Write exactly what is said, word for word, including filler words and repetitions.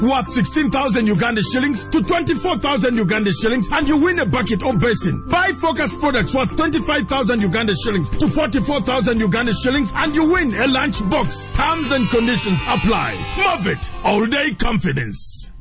worth sixteen thousand Uganda shillings to twenty-four thousand Uganda shillings, and you win a bucket or basin. Buy Focus products worth twenty-five thousand Uganda shillings to forty-four thousand Uganda shillings, and you win a lunch box. Terms and conditions apply. Move it. All day confidence.